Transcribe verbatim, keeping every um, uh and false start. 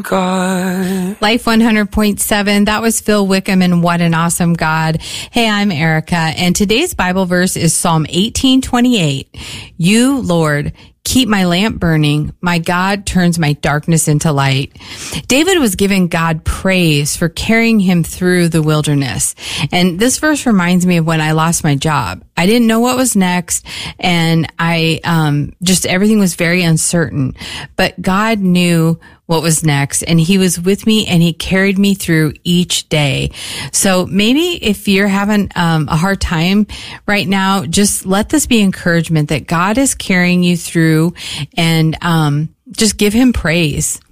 awesome God. Life one hundred point seven. That was Phil Wickham and What an Awesome God. Hey, I'm Erica, and today's Bible verse is Psalm eighteen twenty-eight. You, Lord, keep my lamp burning. My God turns my darkness into light. David was giving God praise for carrying him through the wilderness. And this verse reminds me of when I lost my job. I didn't know what was next, and I um just everything was very uncertain. But God knew what was next, and he was with me, and he carried me through each day. So maybe if you're having um, a hard time right now, just let this be encouragement that God is carrying you through, and um just give him praise.